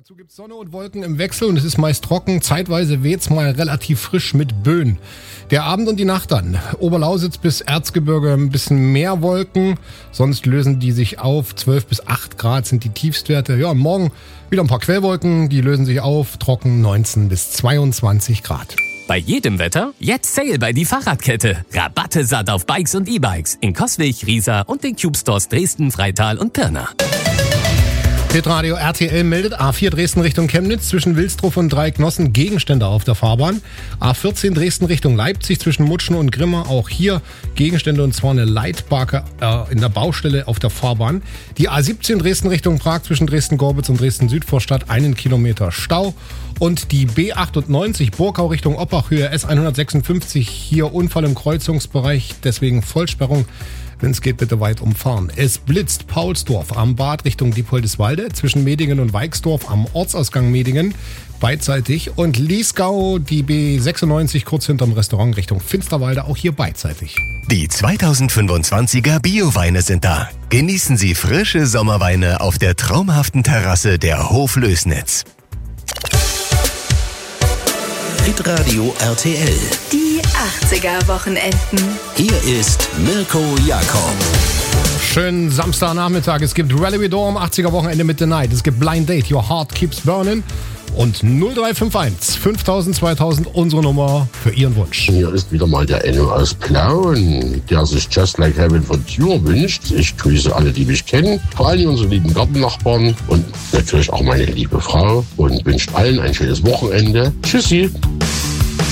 Dazu gibt es Sonne und Wolken im Wechsel und es ist meist trocken. Zeitweise weht's mal relativ frisch mit Böen. Der Abend und die Nacht dann. Oberlausitz bis Erzgebirge ein bisschen mehr Wolken. Sonst lösen die sich auf. 12 bis 8 Grad sind die Tiefstwerte. Ja, morgen wieder ein paar Quellwolken. Die lösen sich auf. Trocken 19 bis 22 Grad. Bei jedem Wetter jetzt Sale bei die Fahrradkette. Rabatte satt auf Bikes und E-Bikes in Coswig, Riesa und den Cube Stores Dresden, Freital und Pirna. Hitradio RTL meldet A4 Dresden Richtung Chemnitz zwischen Wilsdruff und Dreiecknossen Gegenstände auf der Fahrbahn. A14 Dresden Richtung Leipzig zwischen Mutschen und Grimma auch hier Gegenstände und zwar eine Leitbarke in der Baustelle auf der Fahrbahn. Die A17 Dresden Richtung Prag zwischen Dresden-Gorbitz und Dresden-Südvorstadt 1 Kilometer Stau. Und die B98 Burkau Richtung Oppachhöhe S156 hier Unfall im Kreuzungsbereich, deswegen Vollsperrung. Wenn es geht, bitte weit umfahren. Es blitzt Paulsdorf am Bad Richtung Diepoldeswalde, zwischen Medingen und Weixdorf am Ortsausgang Medingen, beidseitig. Und Liesgau, die B96 kurz hinterm Restaurant Richtung Finsterwalde, auch hier beidseitig. Die 2025er Bioweine sind da. Genießen Sie frische Sommerweine auf der traumhaften Terrasse der Hof Lößnitz. Hitradio RTL. Die 80er-Wochenenden. Hier ist Mirko Jakob. Schönen Samstagnachmittag. Es gibt Rally Redor am 80er-Wochenende mit The Night. Es gibt Blind Date, Your Heart Keeps Burning. Und 0351 5000 2000 unsere Nummer für Ihren Wunsch. Hier ist wieder mal der Enno aus Plauen, der sich Just Like Heaven von Cure wünscht. Ich grüße alle, die mich kennen, vor allem unsere lieben Gartennachbarn und natürlich auch meine liebe Frau und wünscht allen ein schönes Wochenende. Tschüssi.